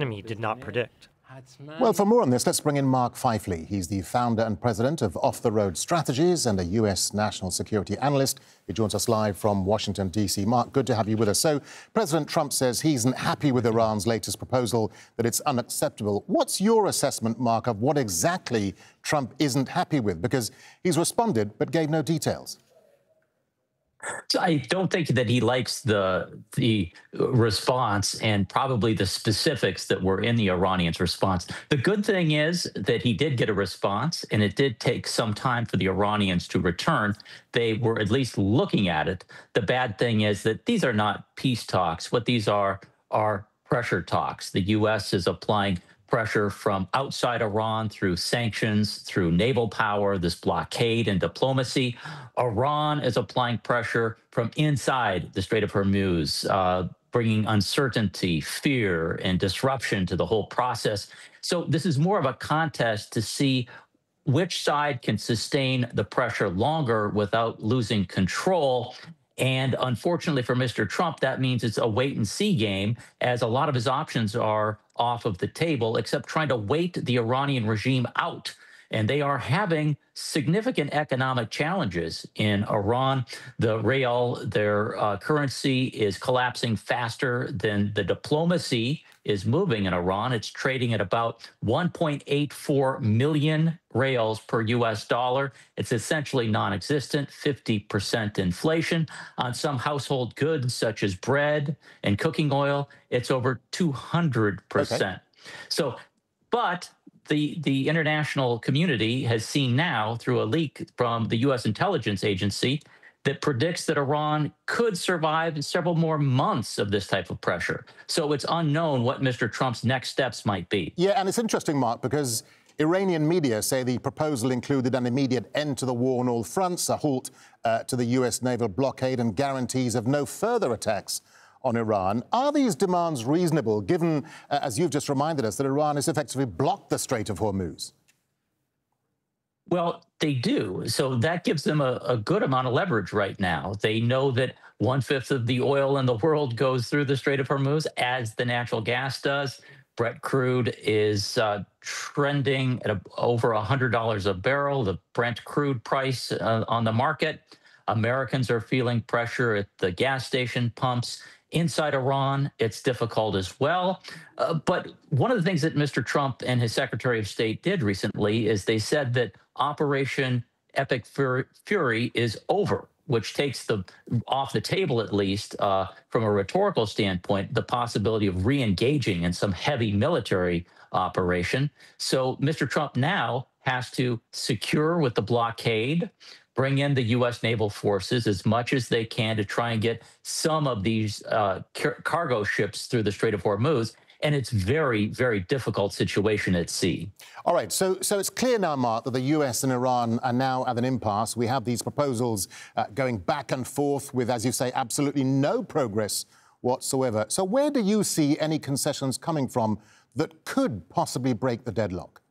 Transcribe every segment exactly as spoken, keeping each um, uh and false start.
economy did not predict. Well, for more on this, let's bring in Mark Feifley. He's the founder and president of Off the Road Strategies and a U S national security analyst. He joins us live from Washington, D C. Mark, good to have you with us. So President Trump says he isn't happy with Iran's latest proposal, that it's unacceptable. What's your assessment, Mark, of what exactly Trump isn't happy with? Because he's responded but gave no details. So I don't think that he likes the the response and probably the specifics that were in the Iranians' response. The good thing is that he did get a response, and it did take some time for the Iranians to return. They were at least looking at it. The bad thing is that these are not peace talks. What these are are pressure talks. The U S is applying pressure from outside Iran through sanctions, through naval power, this blockade and diplomacy. Iran is applying pressure from inside the Strait of Hormuz, uh, bringing uncertainty, fear, and disruption to the whole process. So this is more of a contest to see which side can sustain the pressure longer without losing control. And unfortunately for Mister Trump, that means it's a wait and see game, as a lot of his options are off of the table, except trying to wait the Iranian regime out. And they are having significant economic challenges in Iran. The real, their uh, currency, is collapsing faster than the diplomacy is moving in Iran. It's trading at about one point eight four million reals per U S dollar. It's essentially non-existent, fifty percent inflation. On some household goods, such as bread and cooking oil, it's over two hundred percent. Okay. So, but the, the international community has seen now, through a leak from the U S intelligence agency, that predicts that Iran could survive several more months of this type of pressure. So it's unknown what Mister Trump's next steps might be. Yeah, and it's interesting, Mark, because Iranian media say the proposal included an immediate end to the war on all fronts, a halt uh, to the U S naval blockade, and guarantees of no further attacks on Iran. Are these demands reasonable, given, uh, as you've just reminded us, that Iran has effectively blocked the Strait of Hormuz? Well, they do. So that gives them a, a good amount of leverage right now. They know that one-fifth of the oil in the world goes through the Strait of Hormuz, as the natural gas does. Brent crude is uh, trending at a, over one hundred dollars a barrel, the Brent crude price uh, on the market. Americans are feeling pressure at the gas station pumps. Inside Iran, it's difficult as well. Uh, but one of the things that Mister Trump and his Secretary of State did recently is they said that Operation Epic Fury is over, which takes the off the table, at least uh, from a rhetorical standpoint, the possibility of re-engaging in some heavy military operation. So Mister Trump now has to secure with the blockade, bring in the U S naval forces as much as they can to try and get some of these uh, car cargo ships through the Strait of Hormuz. And it's very, very difficult situation at sea. All right, so so it's clear now, Mark, that the U S and Iran are now at an impasse. We have these proposals uh, going back and forth with, as you say, absolutely no progress whatsoever. So where do you see any concessions coming from that could possibly break the deadlock?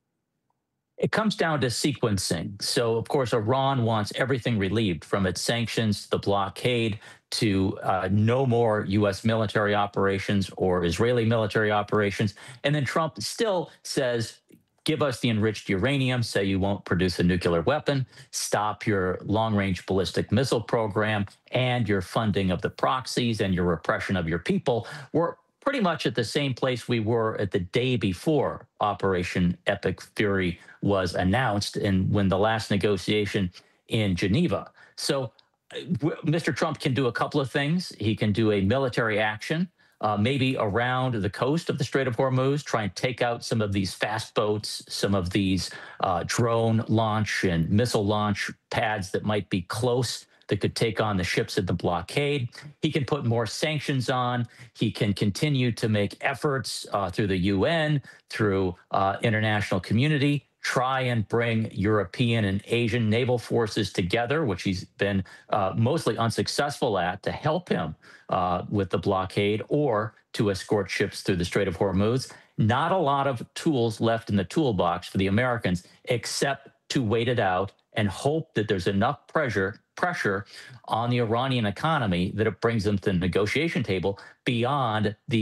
It comes down to sequencing. So, of course, Iran wants everything relieved, from its sanctions, the blockade, to uh, no more U S military operations or Israeli military operations. And then Trump still says, give us the enriched uranium, say you won't produce a nuclear weapon, stop your long-range ballistic missile program, and your funding of the proxies and your repression of your people. We're pretty much at the same place we were at the day before Operation Epic Fury was announced, and when the last negotiation in Geneva. So Mister Trump can do a couple of things. He can do a military action, uh, maybe around the coast of the Strait of Hormuz, try and take out some of these fast boats, some of these uh, drone launch and missile launch pads that might be close, that could take on the ships in the blockade. He can put more sanctions on. He can continue to make efforts uh, through the U N, through uh, international community, try and bring European and Asian naval forces together, which he's been uh, mostly unsuccessful at, to help him uh, with the blockade or to escort ships through the Strait of Hormuz. Not a lot of tools left in the toolbox for the Americans, except to wait it out and hope that there's enough pressure pressure on the Iranian economy that it brings them to the negotiation table beyond these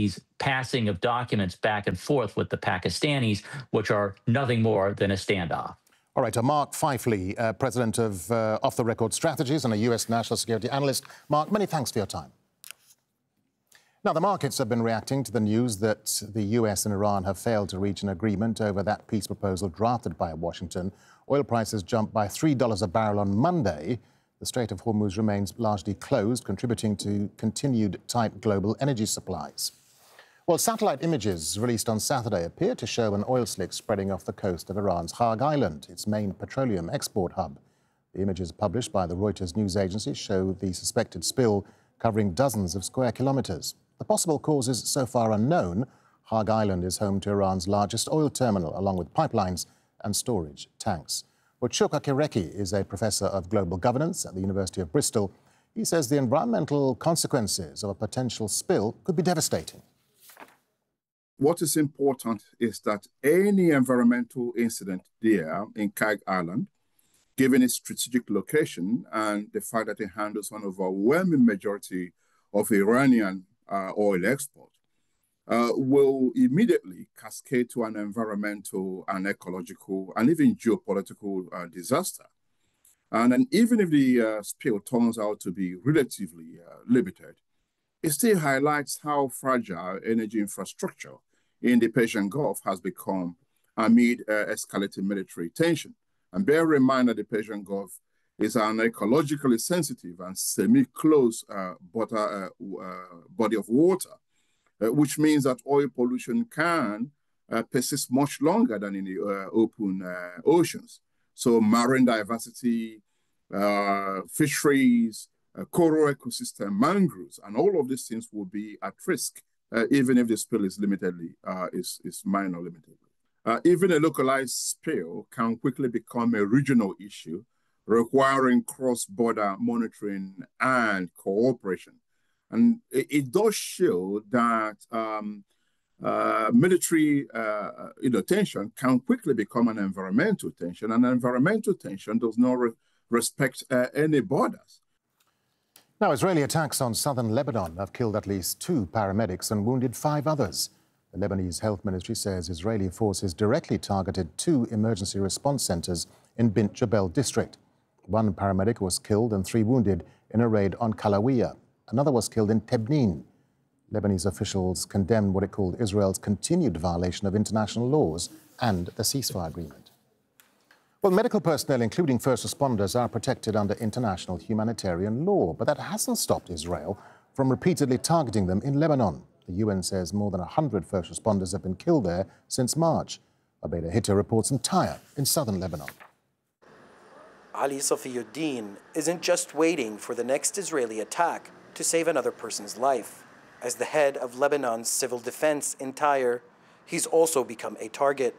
passing of documents back and forth with the Pakistanis, which are nothing more than a standoff. All right, uh, Mark Fifley, uh, president of uh, Off the Record Strategies and a U S national security analyst. Mark, many thanks for your time. Now, the markets have been reacting to the news that the U S and Iran have failed to reach an agreement over that peace proposal drafted by Washington. Oil prices jumped by three dollars a barrel on Monday. The Strait of Hormuz remains largely closed, contributing to continued tight global energy supplies. Well, satellite images released on Saturday appear to show an oil slick spreading off the coast of Iran's Kharg Island, its main petroleum export hub. The images published by the Reuters news agency show the suspected spill covering dozens of square kilometres. The possible causes so far unknown. Kharg Island is home to Iran's largest oil terminal, along with pipelines and storage tanks. But Shuka Kireki is a professor of global governance at the University of Bristol. He says the environmental consequences of a potential spill could be devastating. What is important is that any environmental incident there in Kharg Island, given its strategic location and the fact that it handles an overwhelming majority of Iranian uh, oil export, uh, will immediately cascade to an environmental and ecological and even geopolitical uh, disaster. And, and even if the uh, spill turns out to be relatively uh, limited, it still highlights how fragile energy infrastructure in the Persian Gulf has become amid uh, escalating military tension. And bear in mind that the Persian Gulf is an ecologically sensitive and semi-closed uh, uh, uh, body of water, uh, which means that oil pollution can uh, persist much longer than in the uh, open uh, oceans. So marine diversity, uh, fisheries, uh, coral ecosystem, mangroves, and all of these things will be at risk, uh, even if the spill is limitedly, uh, is, is minor limitedly. Uh, even a localized spill can quickly become a regional issue, requiring cross-border monitoring and cooperation. And it, it does show that um, uh, military uh, you know, tension can quickly become an environmental tension, and environmental tension does not re respect uh, any borders. Now, Israeli attacks on southern Lebanon have killed at least two paramedics and wounded five others. The Lebanese Health Ministry says Israeli forces directly targeted two emergency response centres in Bint Jabel district. One paramedic was killed and three wounded in a raid on Kalawiya. Another was killed in Tebnin. Lebanese officials condemned what it called Israel's continued violation of international laws and the ceasefire agreement. Well, medical personnel, including first responders, are protected under international humanitarian law, but that hasn't stopped Israel from repeatedly targeting them in Lebanon. The U N says more than one hundred first responders have been killed there since March. Abeda Hitta reports from Tyre in southern Lebanon. Ali Safiyuddin isn't just waiting for the next Israeli attack to save another person's life. As the head of Lebanon's civil defense in Tyre, he's also become a target.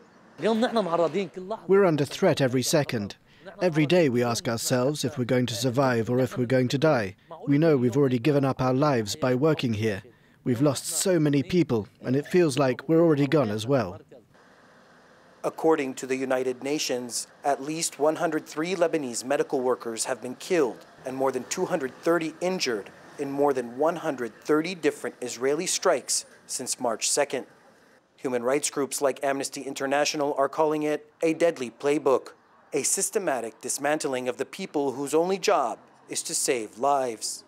We're under threat every second. Every day we ask ourselves if we're going to survive or if we're going to die. We know we've already given up our lives by working here. We've lost so many people, and it feels like we're already gone as well. According to the United Nations, at least one hundred three Lebanese medical workers have been killed and more than two hundred thirty injured in more than one hundred thirty different Israeli strikes since March second. Human rights groups like Amnesty International are calling it a deadly playbook, a systematic dismantling of the people whose only job is to save lives.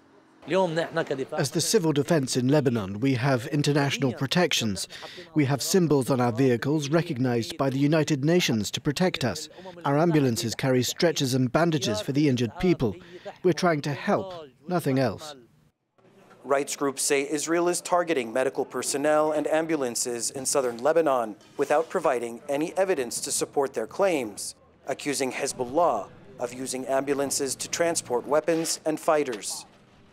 As the civil defense in Lebanon, we have international protections. We have symbols on our vehicles recognized by the United Nations to protect us. Our ambulances carry stretchers and bandages for the injured people. We're trying to help, nothing else. Rights groups say Israel is targeting medical personnel and ambulances in southern Lebanon without providing any evidence to support their claims, accusing Hezbollah of using ambulances to transport weapons and fighters.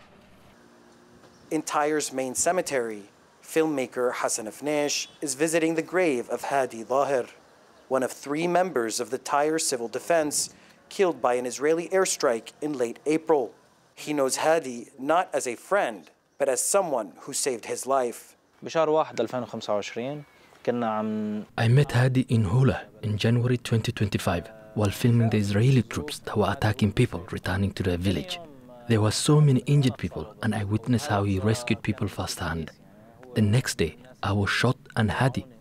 In Tyre's main cemetery, filmmaker Hassan Afnesh is visiting the grave of Hadi Lahir, one of three members of the Tyre civil defense killed by an Israeli airstrike in late April. He knows Hadi not as a friend, but as someone who saved his life. I met Hadi in Hula in January twenty twenty-five while filming the Israeli troops that were attacking people returning to their village. There were so many injured people, and I witnessed how he rescued people firsthand. The next day, I was shot and Hadi